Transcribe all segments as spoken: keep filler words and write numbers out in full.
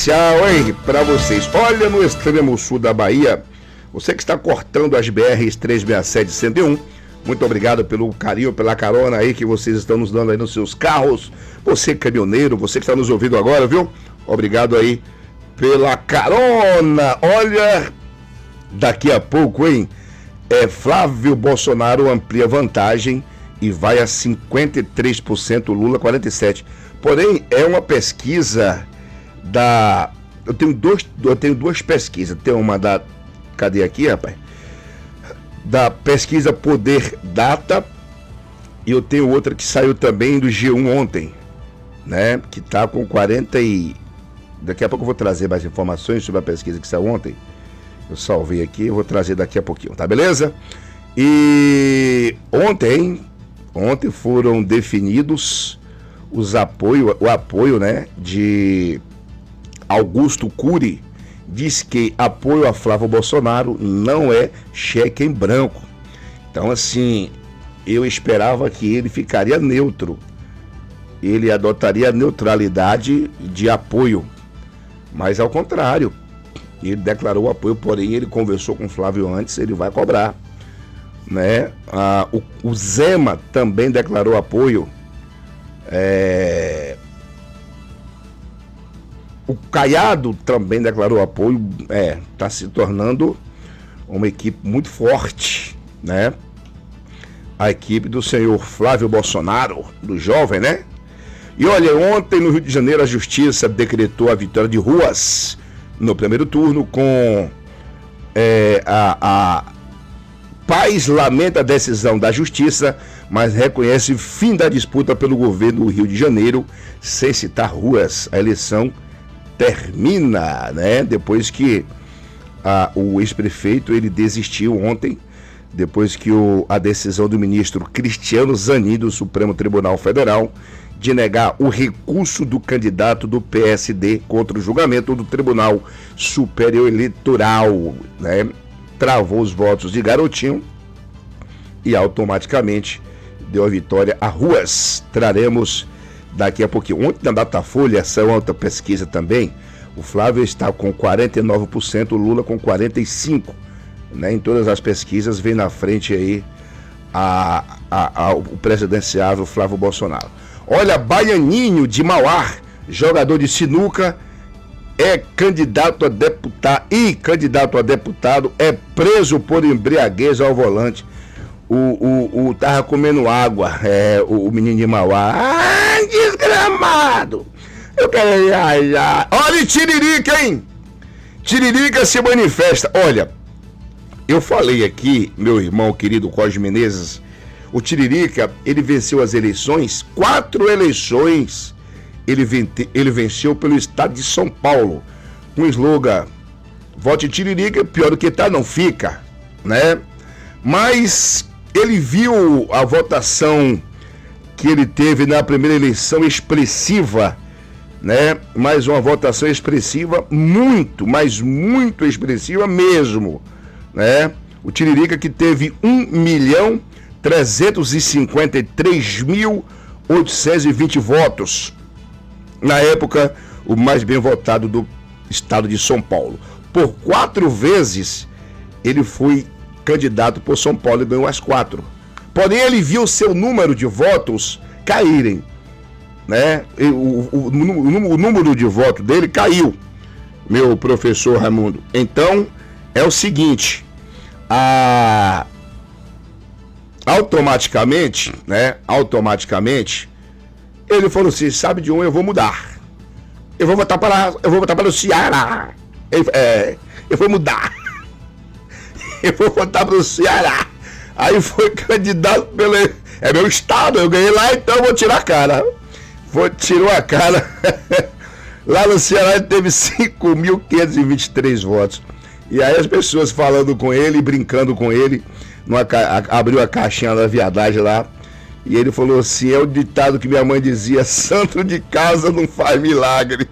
especial, hein, para vocês. Olha, no extremo sul da Bahia, você que está cortando as B Rs trezentos e sessenta e sete e cento e um, muito obrigado pelo carinho, pela carona aí que vocês estão nos dando aí nos seus carros. Você caminhoneiro, você que está nos ouvindo agora, viu? Obrigado aí pela carona. Olha, daqui a pouco, hein, é, Flávio Bolsonaro amplia vantagem e vai a cinquenta e três por cento, Lula quarenta e sete por cento. Porém, é uma pesquisa da... Eu tenho, dois, eu tenho duas pesquisas. Tem uma da... Cadê aqui, rapaz? Da pesquisa Poder Data, e eu tenho outra que saiu também do G um ontem, né? Que tá com quarenta e... Daqui a pouco eu vou trazer mais informações sobre a pesquisa que saiu ontem. Eu salvei aqui, eu vou trazer daqui a pouquinho, tá beleza? E ontem, ontem foram definidos os apoio, o apoio, né, de Augusto Cury. Diz que apoio a Flávio Bolsonaro não é cheque em branco. Então, assim, eu esperava que ele ficaria neutro. Ele adotaria a neutralidade de apoio. Mas, ao contrário, ele declarou apoio, porém, ele conversou com o Flávio antes, ele vai cobrar, né? Ah, o, o Zema também declarou apoio. É... O Caiado também declarou apoio. É, está se tornando uma equipe muito forte, né? A equipe do senhor Flávio Bolsonaro, do jovem, né? E olha, ontem no Rio de Janeiro a Justiça decretou a vitória de Ruas no primeiro turno com é, a, a Paz lamenta a decisão da Justiça, mas reconhece fim da disputa pelo governo do Rio de Janeiro, sem citar Ruas. A eleição termina, né? Depois que a, o ex-prefeito ele desistiu ontem, depois que o, a decisão do ministro Cristiano Zanin do Supremo Tribunal Federal de negar o recurso do candidato do P S D contra o julgamento do Tribunal Superior Eleitoral, né? Travou os votos de Garotinho e automaticamente deu a vitória a Ruas. Traremos daqui a pouquinho. Ontem na Datafolha saiu outra pesquisa também. O Flávio está com quarenta e nove por cento, o Lula com quarenta e cinco por cento. Né? Em todas as pesquisas vem na frente aí a, a, a, o presidenciável Flávio Bolsonaro. Olha, Baianinho de Mauá, jogador de sinuca, é candidato a deputado e candidato a deputado é preso por embriaguez ao volante. O, o, o tava comendo água, é, o, o menino de Mauá. Ah, desgramado! Eu quero. Ai, ai. Olha, Tiririca, hein? Tiririca se manifesta. Olha, eu falei aqui, meu irmão querido Cosme Menezes, o Tiririca, ele venceu as eleições, quatro eleições. Ele, vente, ele venceu pelo estado de São Paulo, com o slogan: vote Tiririca, pior do que tá, não fica, né? Mas ele viu a votação que ele teve na primeira eleição expressiva, né? Mais uma votação expressiva, muito, mas muito expressiva mesmo, né? O Tiririca que teve um milhão trezentos e cinquenta e três mil oitocentos e vinte votos. Na época, o mais bem votado do estado de São Paulo. Por quatro vezes, ele foi candidato por São Paulo e ganhou as quatro. Porém, ele viu seu número de votos caírem, né? O, o, o, o, o número de voto dele caiu, meu professor Raimundo. Então, é o seguinte, a... automaticamente, né? Automaticamente, ele falou assim: sabe de um, eu vou mudar. Eu vou votar para, eu vou votar para o Ceará. Ele, é, eu vou mudar. Eu vou votar para o Ceará. Aí foi candidato pelo... É meu estado, eu ganhei lá, então eu vou tirar a cara. Vou, tirou a cara. Lá no Ceará ele teve cinco mil quinhentos e vinte e três votos. E aí as pessoas falando com ele, brincando com ele, numa, a, abriu a caixinha da viadagem lá. E ele falou assim: é o ditado que minha mãe dizia, santo de casa não faz milagre.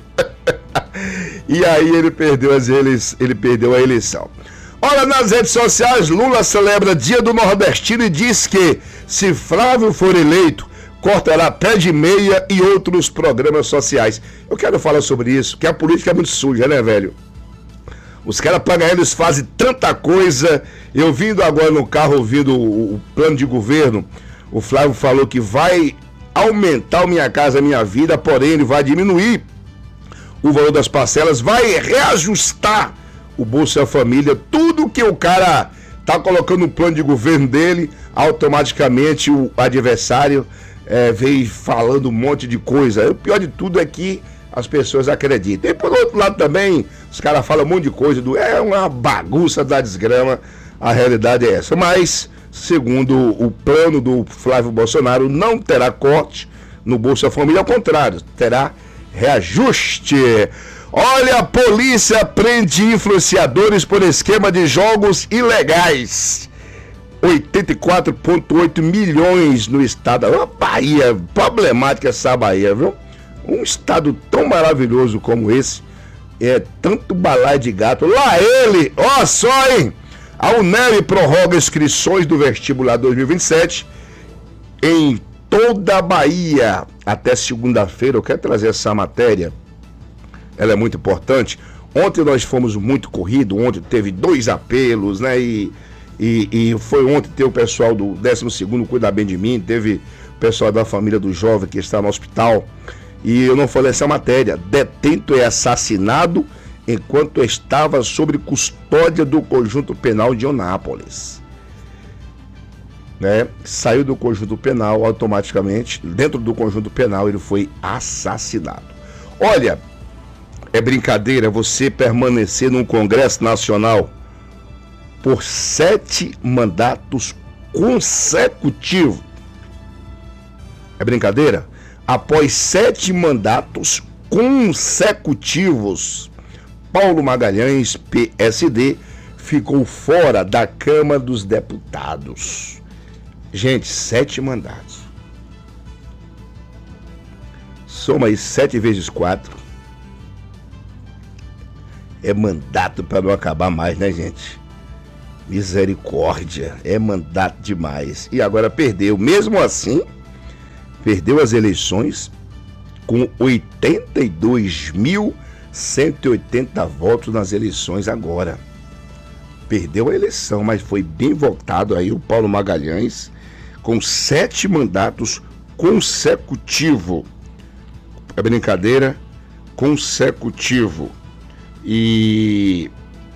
E aí ele perdeu, as eleições, ele perdeu a eleição. Olha, nas redes sociais, Lula celebra Dia do Nordestino e diz que, se Flávio for eleito, cortará pé de meia e outros programas sociais. Eu quero falar sobre isso, que a política é muito suja, né, velho? Os caras para ganhar, eles fazem tanta coisa. Eu vindo agora no carro, ouvindo o, o plano de governo, o Flávio falou que vai aumentar o Minha Casa Minha Vida, porém ele vai diminuir o valor das parcelas, vai reajustar o Bolsa Família. Tudo que o cara tá colocando no plano de governo dele, automaticamente o adversário é, veio falando um monte de coisa. O pior de tudo é que as pessoas acreditam. E por outro lado também, os caras falam um monte de coisa, do, é uma bagunça da desgrama, a realidade é essa. Mas, segundo o plano do Flávio Bolsonaro, não terá corte no Bolsa Família, ao contrário, terá reajuste. Olha, a polícia prende influenciadores por esquema de jogos ilegais. oitenta e quatro vírgula oito milhões no estado. Uma Bahia, problemática essa Bahia, viu? Um estado tão maravilhoso como esse, é tanto balaio de gato. Lá ele, ó só, hein? A UNEB prorroga inscrições do vestibular dois mil e vinte e sete em toda a Bahia até segunda-feira. Eu quero trazer essa matéria, ela é muito importante. Ontem nós fomos muito corrido, ontem teve dois apelos, né? E, e, e foi ontem ter o pessoal do décimo segundo Cuida Bem de Mim, teve o pessoal da família do jovem que está no hospital. E eu não falei essa matéria. Detento é assassinado enquanto estava sob custódia do Conjunto Penal de Eunápolis. Né? Saiu do Conjunto Penal automaticamente, dentro do Conjunto Penal ele foi assassinado. Olha, é brincadeira você permanecer num Congresso Nacional por sete mandatos consecutivos. É brincadeira? Após sete mandatos consecutivos, Paulo Magalhães, P S D, ficou fora da Câmara dos Deputados. Gente, sete mandatos. Soma aí sete vezes quatro. É mandato para não acabar mais, né, gente? Misericórdia, é mandato demais. E agora perdeu. Mesmo assim, perdeu as eleições com oitenta e dois mil cento e oitenta votos nas eleições agora. Perdeu a eleição, mas foi bem votado aí o Paulo Magalhães, com sete mandatos consecutivos. É brincadeira? Consecutivo. E...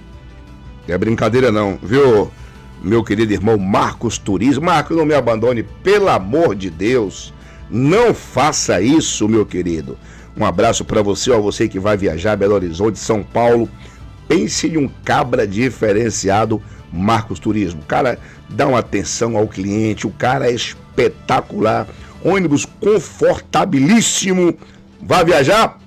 é brincadeira não, viu, meu querido irmão Marcos Turismo? Marcos, não me abandone, pelo amor de Deus. Não faça isso, meu querido. Um abraço para você, ó, você que vai viajar Belo Horizonte, São Paulo. Pense em um cabra diferenciado, Marcos Turismo. O cara dá uma atenção ao cliente, o cara é espetacular. Ônibus confortabilíssimo. Vai viajar?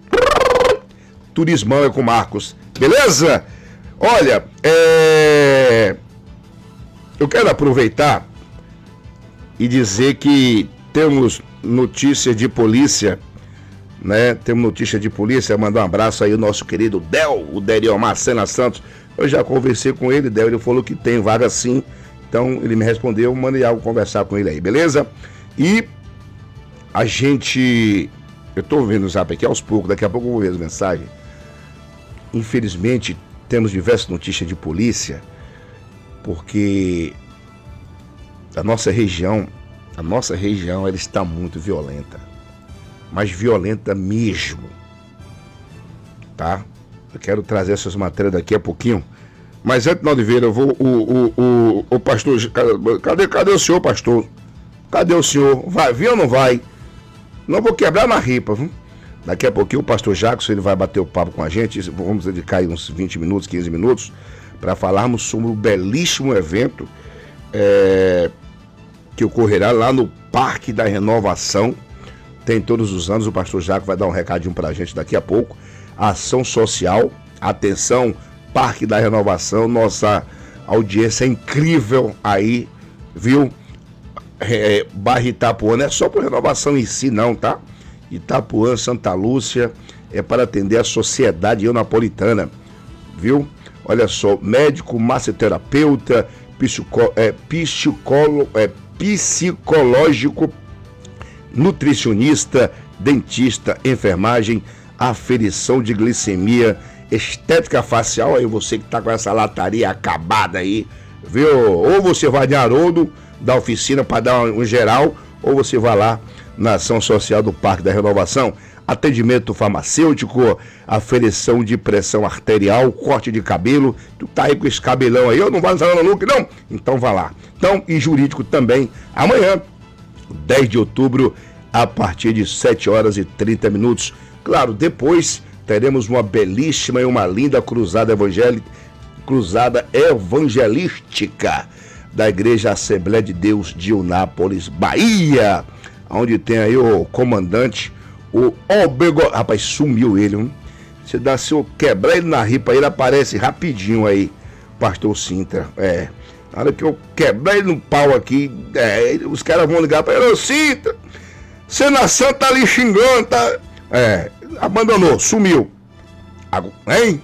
Turismão é com Marcos, beleza? Olha, é... eu quero aproveitar e dizer que temos notícia de polícia, né? Temos notícia de polícia, mandar um abraço aí ao nosso querido Del, o Deriomar Sena Santos. Eu já conversei com ele, Del, ele falou que tem vaga sim, então ele me respondeu, mandei algo conversar com ele aí, beleza? E a gente, eu tô vendo o zap aqui aos poucos, daqui a pouco eu vou ver as mensagens. Infelizmente, temos diversas notícias de polícia, porque a nossa região, a nossa região, ela está muito violenta, mas violenta mesmo, tá? Eu quero trazer essas matérias daqui a pouquinho, mas antes, Oliveira, eu vou, o, o, o, o pastor, cadê, cadê o senhor, pastor? Cadê o senhor? Vai vir ou não vai? Não vou quebrar na ripa, viu? Daqui a pouquinho o pastor Jackson, ele vai bater o papo com a gente, vamos dedicar aí uns vinte minutos, quinze minutos, para falarmos sobre o belíssimo evento é, que ocorrerá lá no Parque da Renovação. Tem todos os anos, o pastor Jackson vai dar um recadinho para a gente daqui a pouco. Ação social, atenção, Parque da Renovação, nossa audiência é incrível aí, viu? É, Bairro Itapuã, não é só por renovação em si não, tá? Itapuã, Santa Lúcia, é para atender a sociedade eunapolitana, viu? Olha só, médico, massoterapeuta, psicó, é, psicólogo, é, psicológico, nutricionista, dentista, enfermagem, aferição de glicemia, estética facial. Aí você que tá com essa lataria acabada aí, viu? Ou você vai de Haroldo da oficina para dar um geral, ou você vai lá na ação social do Parque da Renovação. Atendimento farmacêutico, aferição de pressão arterial, corte de cabelo. Tu tá aí com esse cabelão aí, eu não vou no Salão Look, não? Então vá lá. Então, e jurídico também, amanhã, dez de outubro, a partir de sete horas e trinta minutos. Claro, depois teremos uma belíssima e uma linda cruzada evangélica, cruzada evangelística da Igreja Assembleia de Deus de Eunápolis, Bahia, onde tem aí o comandante, o Obego... Rapaz, sumiu ele, hein? Se dá, se eu quebrar ele na ripa, ele aparece rapidinho aí, pastor Sintra. É, na hora que eu quebrar ele no pau aqui, é, os caras vão ligar para ele: ô Sintra, você na Santa tá ali xingando, tá? É, abandonou, sumiu. Hein?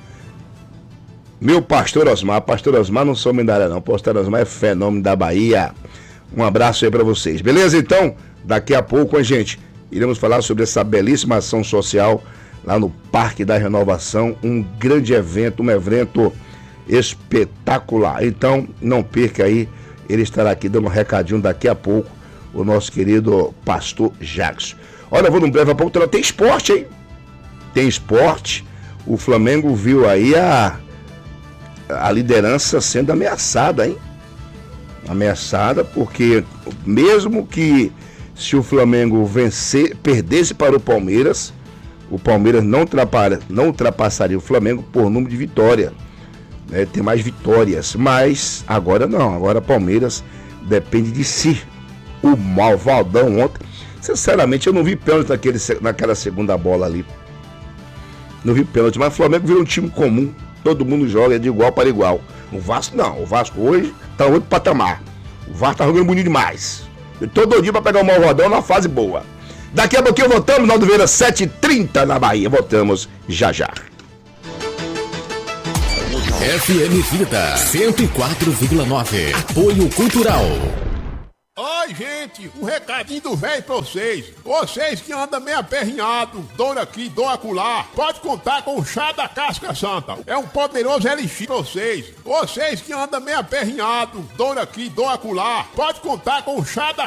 Meu pastor Osmar, pastor Osmar não sou medalha não, pastor Osmar é fenômeno da Bahia. Um abraço aí para vocês, beleza? Então, daqui a pouco, a gente iremos falar sobre essa belíssima ação social lá no Parque da Renovação, um grande evento, um evento espetacular. Então, não perca aí, ele estará aqui dando um recadinho daqui a pouco, o nosso querido pastor Jackson. Olha, eu vou num breve a pouco, tem esporte, hein? Tem esporte. O Flamengo viu aí a, a liderança sendo ameaçada, hein? Ameaçada porque mesmo que se o Flamengo vencer, perdesse para o Palmeiras, o Palmeiras não, ultrapar, não ultrapassaria o Flamengo por número de vitória, né? Tem mais vitórias, mas agora não, agora o Palmeiras depende de si. O Malvadão ontem, sinceramente, eu não vi pênalti naquele, naquela segunda bola ali, não vi pênalti, mas o Flamengo virou um time comum, todo mundo joga de igual para igual. O Vasco não, o Vasco hoje tá outro patamar, o Vasco tá jogando bonito demais. Eu todo dia para pegar o Malvadão na fase boa. Daqui a pouquinho voltamos, Naldo Vieira, sete e trinta na Bahia. Voltamos já já. F M Vida cento e quatro vírgula nove. Apoio Cultural. Oi, gente, um recadinho do velho pra vocês. Vocês que andam meio aperrinhado, dor aqui, dor acolá, pode contar com o chá da casca santa. É um poderoso elixir pra vocês. Vocês que andam meio aperrinhado, dor aqui, dor acolá, pode contar com o chá da